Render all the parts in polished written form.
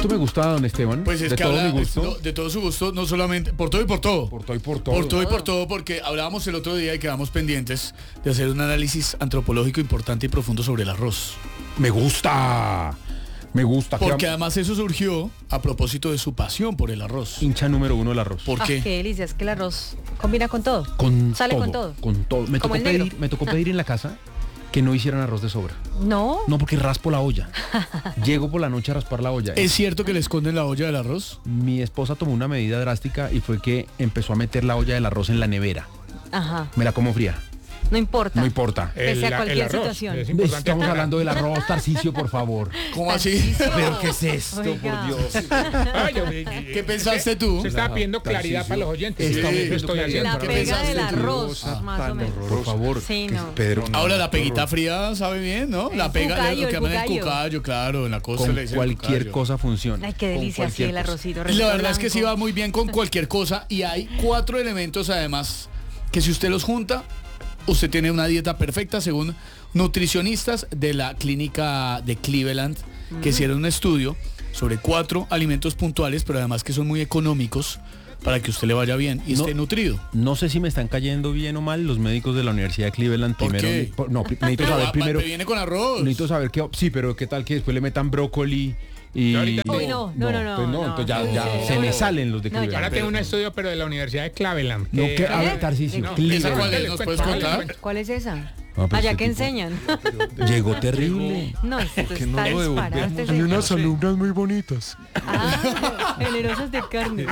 ¿Cuánto me gusta, don Esteban? Pues es de que todo habla, mi gusto. de todo su gusto, no solamente, por todo y por todo. Por todo y por todo. Por todo y por todo, porque hablábamos el otro día y quedamos pendientes de hacer un análisis antropológico importante y profundo sobre el arroz. Me gusta. Me gusta. Porque además eso surgió a propósito de su pasión por el arroz. Hincha número uno del arroz. ¿Por qué? Qué delicia, es que el arroz combina con todo. Sale con todo. Con todo. Me Como tocó, el negro. me tocó pedir en la casa que no hicieran arroz de sobra. No. No, porque raspo la olla. Llego por la noche a raspar la olla. ¿Es cierto que le esconden la olla del arroz? Mi esposa tomó una medida drástica y fue que empezó a meter la olla del arroz en la nevera. Ajá. Me la como fría. No importa. No importa. Pese a cualquier situación. Es importante Estamos aclarar. hablando del arroz, Tarcisio, por favor. ¿Cómo así? ¿Pero qué es esto, Oiga. por Dios? Ay, ¿Qué pensaste tú? Se estaba pidiendo claridad para los oyentes. Estamos Eso estoy haciendo. La ¿Qué pega pensaste del tú? arroz, más o menos. Por favor. Sí, que- no. Pedro. Ahora la peguita fría sabe bien, ¿no? La pega, cucayo, lo que el llaman el cucayo. cucayo, claro, en la costa Con le dicen cualquier cucayo. cosa funciona. Ay, qué Con delicia, sí, cualquier el cosa. arrocito. Y la recito verdad es que sí blanco. va muy bien con cualquier cosa y hay 4 elementos además que si usted los junta, usted tiene una dieta perfecta según nutricionistas de la clínica de Cleveland que hicieron un estudio sobre 4 alimentos puntuales, pero además que son muy económicos para que usted le vaya bien y No. esté nutrido. No sé si me están cayendo bien o mal los médicos de la Universidad de Cleveland. ¿Por Primero, qué? Necesito saber primero. Viene con arroz. Necesito saber qué. Sí, pero qué tal que después le metan brócoli y. Ahorita- Uy, no. pues No. entonces ya No. se me salen los de No, ya. Cleveland. Ahora tengo un estudio, pero de la Universidad de Cleveland. No, que a ver, ¿Eh? Tarcisio, No, Cleveland. ¿Esa cuál es? Les ¿Nos cuento, puedes les contar? cuento. ¿Cuál es esa? Ah, pero Allá este que tipo- enseñan. Llegó terrible. No, esto está disparado. Este señor. alumnas muy bonitas. Ah, generosas de carnes.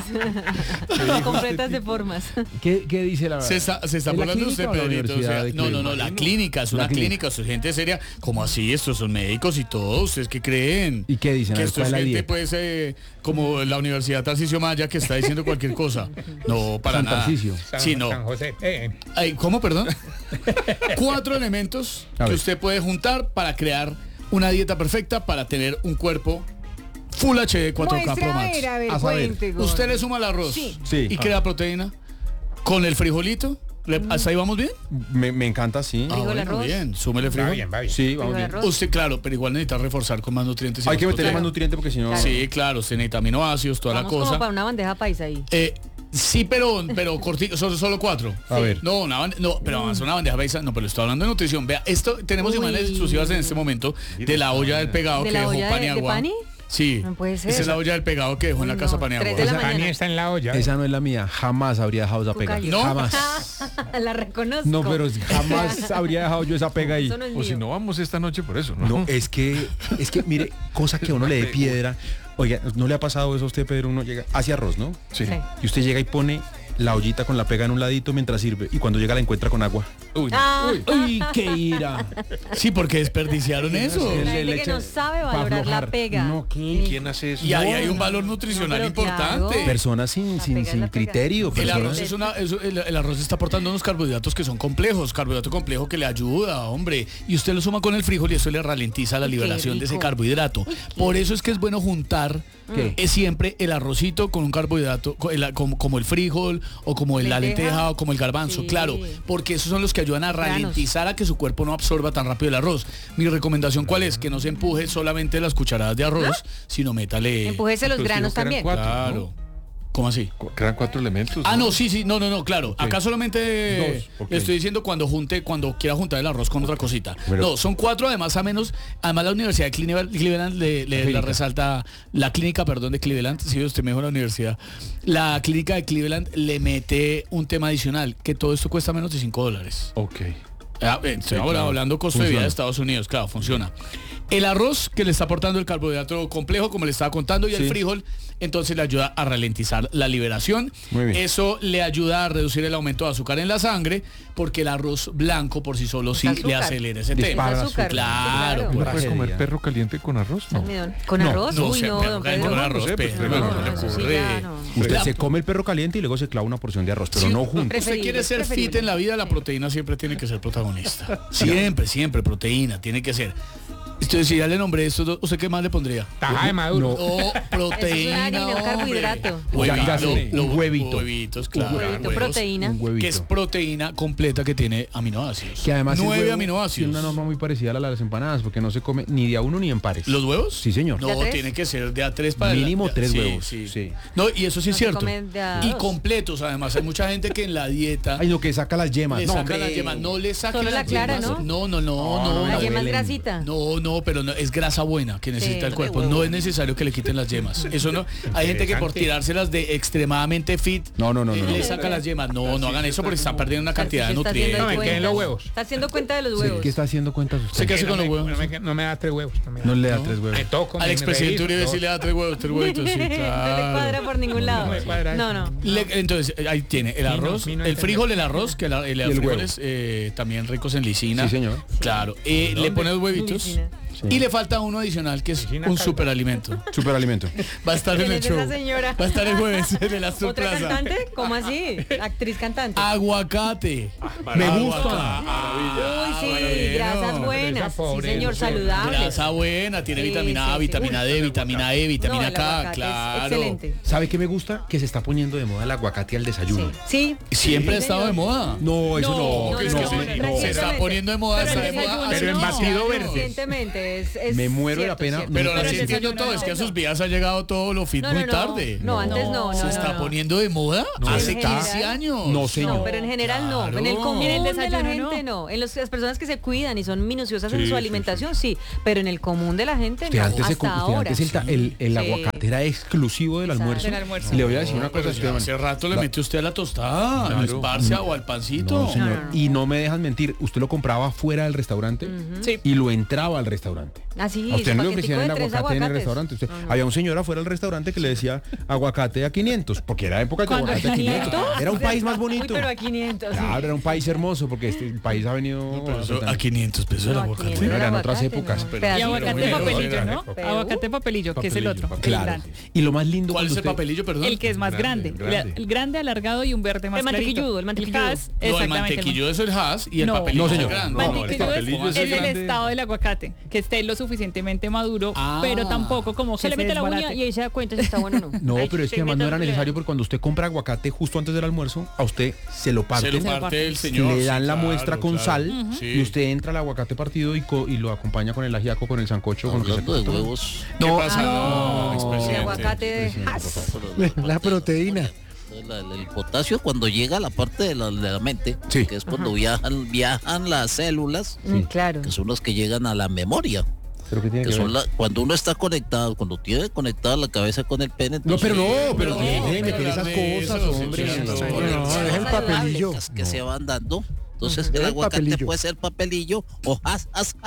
Completas de formas. ¿Qué dice la Se está ¿En la burlando usted, clínica o la Pedrito. O Universidad sea, de no, Cleveland? la clínica, es La una clínica. clínica, esto es gente seria. ¿Cómo así? Estos son médicos y todo. ¿Ustedes qué creen? ¿Y qué dicen? A Que ver, esto ¿cuál es es la gente, dieta? pues, como la Universidad Tarcisio Maya que está diciendo cualquier cosa. No, para San nada. Tarcisio. Sí, no. San José. Ay, ¿cómo, perdón? 4 elementos A que ver. usted puede juntar para crear una dieta perfecta para tener un cuerpo Full HD 4K Pro Max. a ver, A saber, cuente, gordo. Usted le suma el arroz Sí. Sí. y crea proteína con el frijolito. ¿Hasta ahí vamos bien? Me encanta, sí. Ah, Frijol, bueno, arroz. bien. Súmele Va frijol. bien, va bien. Sí, vamos Frijol, bien. arroz. Usted, claro, pero igual necesita reforzar con más nutrientes. y Hay más que meterle proteína. más nutriente porque si no. Claro. Sí, claro, usted necesita aminoácidos, toda Vamos la como cosa. para una bandeja paisa ahí. Sí, pero cortito, solo 4. A ver. No, pero además una bandeja paisa, no, pero estoy hablando de nutrición. Vea, esto tenemos Uy. imágenes exclusivas en este momento de la olla del pegado ¿De que la dejó olla de Paniagua. Pani? Sí. No puede ser. Esa es la olla del pegado que dejó en la Uy, casa no, Paniagua. 3 de la Esa mañana. Pani está en la olla. Esa no es la mía. Jamás habría dejado esa pega. Cucayo. ¿No? Jamás. La reconozco. No, pero jamás habría dejado yo esa pega ahí. Eso no es O si mío. no vamos esta noche por eso, ¿no? No, es que, mire, cosa que a uno le dé piedra. Oiga, ¿no le ha pasado eso a usted, Pedro? Uno llega, hace arroz, ¿no? Sí. Sí. Y usted llega y pone la ollita con la pega en un ladito mientras sirve. Y cuando llega la encuentra con agua. Uy, no. Ah, ¡Uy, qué ira! Sí, porque desperdiciaron eso. la gente que no sabe pa' valorar la aflojar. pega. No, ¿qué? ¿Quién hace eso? Y ahí hay un valor nutricional No, pero importante. claro. Personas sin La pega es la pega. criterio. El personas- arroz el arroz está aportando unos carbohidratos que son complejos, carbohidrato complejo que le ayuda, hombre. Y usted lo suma con el frijol y eso le ralentiza la Qué liberación de ese rico. carbohidrato. Por eso es que es bueno juntar ¿Qué? siempre el arrocito con un carbohidrato, como el frijol o como la lenteja o como el garbanzo, Sí. claro. Porque esos son los que ayudan a Granos. ralentizar a que su cuerpo no absorba tan rápido el arroz. Mi recomendación, ¿cuál es? Que no se empuje solamente las cucharadas de arroz, sino métale... Empujese los Pero si granos digo que eran también. 4, Claro. ¿Cómo así? Quedan 4 elementos. Ah, no, sí, no, claro. Ok. Acá solamente Dos, ok. le estoy diciendo cuando quiera juntar el arroz con otra cosita. Pero- No, son 4 además además la Universidad de Cleveland le clínica. resalta, la clínica, perdón, de Cleveland, si usted mejor la universidad, la clínica de Cleveland le mete un tema adicional, que todo esto cuesta menos de $5. Ok. Estoy ahora claro. hablando costo de vida Funciona. de Estados Unidos, claro, funciona. El arroz que le está aportando el carbohidrato complejo, como le estaba contando, y el Sí. frijol, entonces le ayuda a ralentizar la liberación. Muy bien. Eso le ayuda a reducir el aumento de azúcar en la sangre, porque el arroz blanco por sí solo sí azúcar. le acelera ese Dispara tema. Es azúcar. Claro, Sí, ¿Uno Pura puede comer seria. perro caliente con arroz? No. Almidón. ¿Con No, arroz? No Uy, sé, no, perro don caliente Pedro. con arroz, sé, pues, pero pero no le eso sí ocurre. ya no. Usted La- se come el perro caliente y luego se clava una porción de arroz, pero Sí. no juntos. Usted Preferible, quiere ser fit preferible. en la vida, la proteína siempre tiene que ser protagonista. Siempre proteína, tiene que ser. Entonces, si ya le nombré esto, ¿usted qué más le pondría? Taja de maduro. O proteína. Es una harina, un carbohidrato. Ya sé, un huevito. Huevitos, claro. Huevito, huevos, proteína. Un huevito. que es proteína completa que tiene aminoácidos. Que además el 9 huevo aminoácidos. tiene una norma muy parecida a la de las empanadas, porque no se come ni de a uno ni en pares. ¿Los huevos? Sí, señor. No, ¿De a tres? tiene que ser de A3 para Mínimo adelante. 3 Sí, huevos. Sí. Sí. No, y eso sí es No se cierto. come de a Y dos. completos, además. Hay mucha gente que en la dieta Ay, no, que saca las yemas. le No, saca hombre. las yemas. No le saque Solo la las clara, yemas. ¿no? No. La no, yema es Belén. grasita. No, pero no, es grasa buena que necesita Sí. el cuerpo. No es necesario que le quiten las yemas. Eso no. Hay gente que por tirárselas de extremadamente fit No. le saca las yemas. No hagan eso porque están perdiendo una cantidad de Se está haciendo nutrientes. No, me queden los cuentas. huevos. Está haciendo cuenta de los Sí, huevos. ¿qué está haciendo cuentas usted? ¿Usted qué hace con los No huevos? no me da 3 huevos. No le da 3 huevos. Me toco, Al me expresidente reviso, Uribe todo. sí le da 3 huevitos, sí, No le claro. cuadra por ningún lado. No me cuadra eso. No. Entonces, ahí tiene el arroz, vino el frijol, el arroz, que los el frijoles también ricos en lisina. Sí, señor. Claro. Le pone los huevitos. Lisina. Y le falta uno adicional que es Lisina un calva. superalimento. Superalimento. Va a estar en ¿Quién el es show. esa señora? Va a estar el jueves en el Astor ¿Otra Plaza. cantante? ¿Cómo así? Actriz cantante. Aguacate. Me gusta. Uy, sí, bueno. grasas buenas. Esa pobre, Sí, señor, no sé. saludables. Grasa buena, tiene Sí, vitamina sí, A, sí. vitamina D, vitamina E, vitamina No, el K, aguacate es claro. excelente. ¿Sabe qué me gusta? Que se está poniendo de moda el aguacate al desayuno. Sí. Siempre ha Sí, estado de señor. moda. No, eso No, no. que es que se está poniendo de moda, Pero está el de moda. desayuno Pero en no. batido verde. Recientemente es Me muero de la pena. cierto. Pero Pero ahora el sí entiendo desayuno todo, no. es que a sus vidas ha llegado todo lo fit muy tarde. No, antes no. ¿Se está poniendo de moda? Hace En 15 general, años. No, señor. No, pero en general no. En el Claro. común En el de la desayuno gente no. no. En las personas que se cuidan y son minuciosas en Sí, su sí, alimentación sí. Pero en el común de la gente Usted no. antes, Hasta usted ahora. antes el Sí. aguacate era exclusivo del Exacto. almuerzo. Del almuerzo. Y le voy a decir una Pero cosa, ya Esteban. hace rato le mete usted a la tostada, Claro. lo esparce o al pancito. No, señor. No, no. Y no me dejan mentir. Usted lo compraba fuera del restaurante Sí. y lo entraba al restaurante. Así, A usted su no le paquetico ofrecían el de 3 aguacate en el aguacates. restaurante. Usted- No, no. Había un señor afuera del restaurante que le decía aguacate a 500, porque era época de ¿Cuándo aguacate a 500. 500? Era un país más Uy, bonito. pero a 500. sí. Claro, era un país hermoso, porque este país ha venido... Pero eso a 500 pesos el No, a aguacate. 500 Bueno, el eran otras aguacate, épocas, no. pero- Pedacito. Y aguacate Pero papelillo, bueno, ¿no? pero- Aguacate papelillo, que es el otro. el Claro. grande. Y lo más lindo ¿Cuál es cuando el usted- papelillo, perdón? El que es más Grande, grande. grande. El grande alargado y un verde más El mantequilludo, clarito. el mantequilludo. Hass, No, el exactamente. mantequillo eso es el Hass y el No. papelillo No, es el señor. grande. No, el Mantequilludo papelillo es es el grande. estado del aguacate, que esté lo suficientemente maduro, Ah. pero tampoco como que Se le mete la uña desbarate. y ahí se da cuenta si está bueno o no. No, Ay, pero es se que además mete no era el- necesario porque cuando usted compra aguacate justo antes del almuerzo, a usted se lo Se parten, lo parte el señor. le dan sí, la claro, muestra con claro. sal Sí. y usted entra al aguacate partido y lo acompaña con el ajiaco, con el sancocho, con lo que Hablando de sea. huevos, ¿Qué No, pasa? No, El expresidente. aguacate de Hass. La proteína. el potasio cuando llega a la parte de la mente, Sí. que es cuando viajan las células, Claro. que son las que llegan a la memoria. ¿Pero qué tiene Que que son ver? cuando uno está conectado, cuando tiene conectada la cabeza con el pene, No, pero no, pero no, deje de meter pero esas dame cosas, eso, hombre. sí, No, sí, deje el papelillo. que se van dando. Entonces el El aguacate papelillo. puede ser papelillo o has.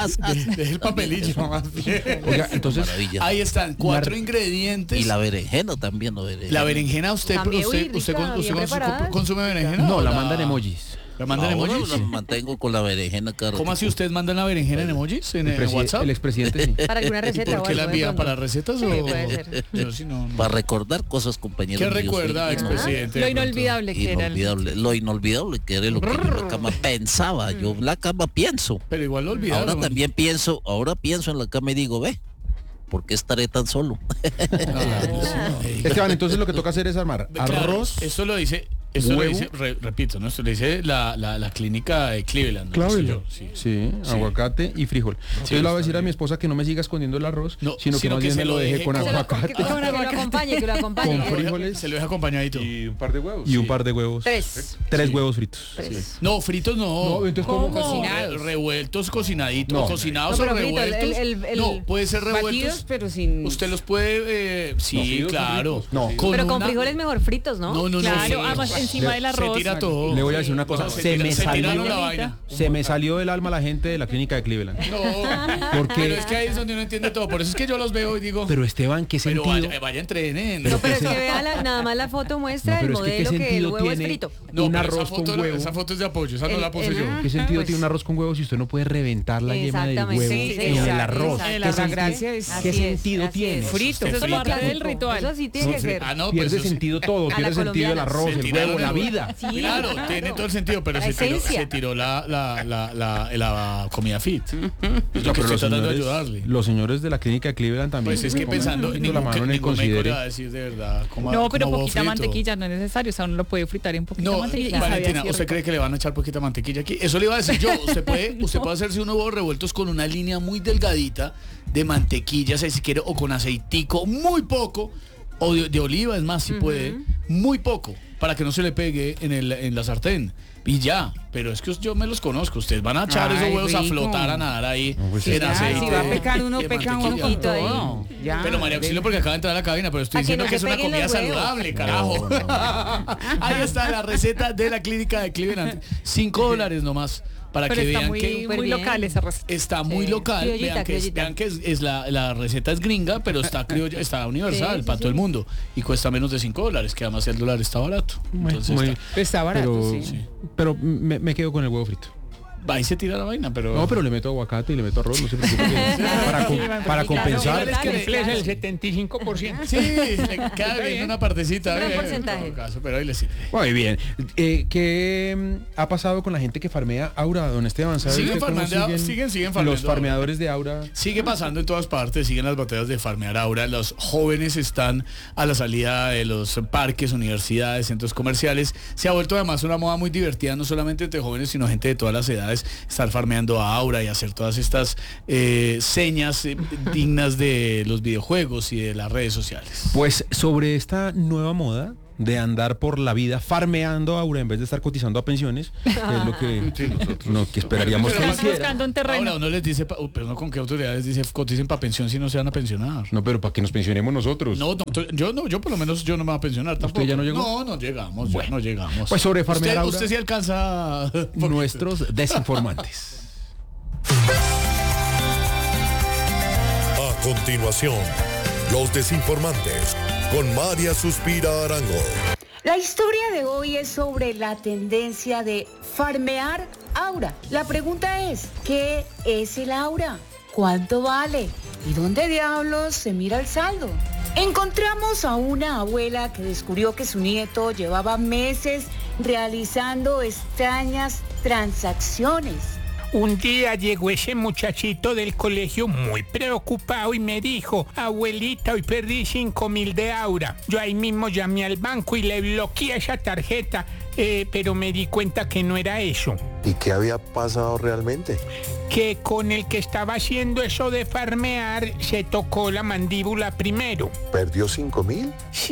Es el papelillo, más bien. Oiga, entonces, Maravilla. Ahí están, 4 ingredientes. Y la berenjena también, La berenjena, usted, También, uy, usted rica, bien preparada. consume berenjena. no, ¿O la mandan emojis. ¿La mandan Ahora emojis? la mantengo con la berenjena, cara. ¿Cómo así ustedes mandan la berenjena en emojis? ¿En WhatsApp? El expresidente sí. Para alguna ¿Y receta por o qué algo la de envían? pronto. ¿Para recetas Sí, o...? puede ser. Yo sí no. Para recordar cosas, compañeros. ¿Qué míos, recuerda, sí. expresidente? Lo de pronto? inolvidable que era. Lo inolvidable que era lo que yo en la cama pensaba. Yo en la cama pienso. Pero igual lo olvidaron. Ahora también pienso, en la cama y digo, ve, ¿por qué estaré tan solo? Esteban, entonces lo que toca hacer es armar Claro, arroz. Esto lo dice, esto lo huevo. dice, repito, ¿no? Esto lo dice la clínica de Cleveland. ¿no? Cleveland. Sí. Sí, aguacate y frijol. Entonces le voy a decir a mi esposa que no me siga escondiendo el arroz, No, sino que más bien se me lo deje con Que se lo- aguacate que lo acompañe, que lo acompañe. Con frijoles. Se lo deja acompañadito. Y un par de huevos. y un par de huevos. 3. 3 huevos fritos. 3. No, fritos no. No, entonces ¿cómo? Cocinados. Revueltos, cocinaditos, No. cocinados No, o pero frito, revueltos. No, puede ser Batidos, revueltos. pero sin... Usted los puede, sí, fritos, claro. fritos. No. Pero con una- frijoles mejor fritos, ¿no? No, Claro, además encima del Se arroz. tira todo. Le voy a decir una cosa, No, se me tiraron salió, la vaina. se me salió del alma la gente de la clínica de Cleveland. No, Porque- pero es que ahí es donde uno entiende todo. Por eso es que yo los veo y digo, Pero Esteban, ¿qué pero sentido? vaya entrenen. No, pero es que vea nada más la foto muestra No, el pero es que ¿qué modelo que el sentido huevo es tiene? frito. No, un pero arroz esa foto, con huevo. Esa foto es de apoyo, esa no la puse El- yo. ¿Qué sentido Pues- tiene un arroz con huevo si usted no puede reventar la yema del Exactamente, huevo sí, en el exacto, arroz? exacto. En ¿Qué la sentido- gracia es... ¿Qué Así es, sentido así tiene? es. Frito, Usted eso es frito. parte del ritual. Eso sí tiene que ser. Ah, no, Pierde pues eso es- sentido todo, a pierde la sentido el colombiana. arroz, Se el tira huevo, o la vida. Sí. Claro, tiene todo el sentido, pero La se esencia. tiró la comida fit. Es lo No, que pero estoy los tratando de señores, ayudarle. los señores de la clínica de Cleveland también. Pues es que pensando, poniendo la mano en el ningún médico considere. le va a decir de verdad. No, pero huevo poquita frito. mantequilla no es necesario, o sea, uno lo puede fritar en poquita No, mantequilla y sabe Valentina, así ¿usted rico. cree que le van a echar poquita mantequilla aquí? Eso le iba a decir yo. Usted puede hacerse unos huevos revueltos con una línea muy delgadita de mantequilla, si quiere, o con aceitico, muy poco, o de oliva, es más, si puede, muy poco, para que no se le pegue en la sartén. Y ya, pero es que yo me los conozco. Ustedes van a echar esos Ay, huevos a rico. flotar, a nadar ahí pues en sí, aceite. Si va a pecar uno, de peca uno mantequilla. con todo. Ya, Pero María Auxilio, porque acaba de entrar a la cabina, pero estoy A que diciendo no que se es una peguen comida los huevos. saludable, carajo. Ahí está la receta de la clínica de Cleveland. $5 nomás. Para Pero que está vean muy, que muy bien. local esa receta. está muy local. Criollita, Vean que es la receta es gringa, pero está criolla, está universal Sí, para todo el mundo. Y cuesta menos de $5, que además el dólar está barato. Entonces Muy- está- Está barato, pero, sí. pero me quedo con el huevo frito. ahí se tira la vaina, pero... No, pero le meto aguacate y le meto arroz, no se preocupe. para compensar. Claro, Cumple claro. el 75%. Sí, le queda bien una partecita. Un gran en porcentaje. todo caso, pero ahí le sirve. Muy bien. ¿Qué ha pasado con la gente que farmea Aura, don Esteban? ¿Sabe Siguen usted cómo farmeando, siguen farmeando. los farmeadores de Aura? Sigue pasando en todas partes, siguen las batallas de farmear ahora. Los jóvenes están a la salida de los parques, universidades, centros comerciales. Se ha vuelto además una moda muy divertida, no solamente entre jóvenes, sino gente de todas las edades, estar farmeando a Aura y hacer todas estas señas dignas de los videojuegos y de las redes sociales. Pues sobre esta nueva moda de andar por la vida farmeando Aura en vez de estar cotizando a pensiones, que es lo que esperaríamos que Pero Estás hiciera. buscando un terreno. Ahora uno les dice, pero no con qué autoridades dice coticen para pensión si no se van a pensionar. No, pero para que nos pensionemos nosotros. No, yo por lo menos yo no me voy a pensionar tampoco. ya no llegó? No llegamos, Bueno. no llegamos. Pues sobre farmear Aura, usted sí alcanza nuestros desinformantes. A continuación, los desinformantes con María Suspira Arango. La historia de hoy es sobre la tendencia de farmear Aura. La pregunta es, ¿qué es el Aura? ¿Cuánto vale? ¿Y dónde diablos se mira el saldo? Encontramos a una abuela que descubrió que su nieto llevaba meses realizando extrañas transacciones. Un día llegó ese muchachito del colegio muy preocupado y me dijo: abuelita, hoy perdí 5.000 de Aura. Yo ahí mismo llamé al banco y le bloqueé esa tarjeta, pero me di cuenta que no era eso. ¿Y qué había pasado realmente? Que con el que estaba haciendo eso de farmear se tocó la mandíbula primero. ¿Perdió 5.000?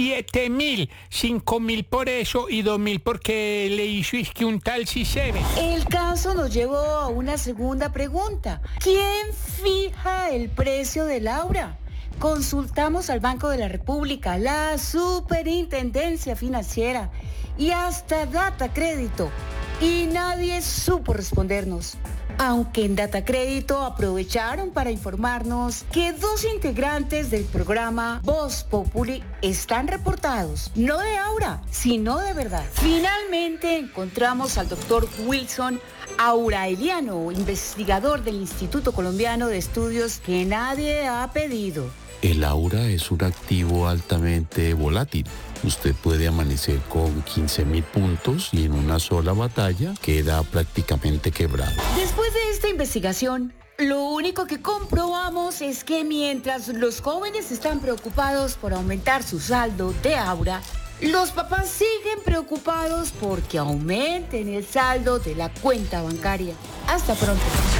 7.000, 5.000 por eso y 2.000 porque le hizo isque un tal Cisebe. El caso nos llevó a una segunda pregunta. ¿Quién fija el precio del Aura? Consultamos al Banco de la República, la Superintendencia Financiera y hasta Data Crédito. Y nadie supo respondernos. Aunque en Data Crédito aprovecharon para informarnos que 2 integrantes del programa Voz Populi están reportados, no de Aura, sino de verdad. Finalmente encontramos al doctor Wilson Auraeliano, investigador del Instituto Colombiano de Estudios que nadie ha pedido. El Aura es un activo altamente volátil. Usted puede amanecer con 15.000 puntos y en una sola batalla queda prácticamente quebrado. Después de esta investigación, lo único que comprobamos es que mientras los jóvenes están preocupados por aumentar su saldo de Aura, los papás siguen preocupados porque aumenten el saldo de la cuenta bancaria. Hasta pronto.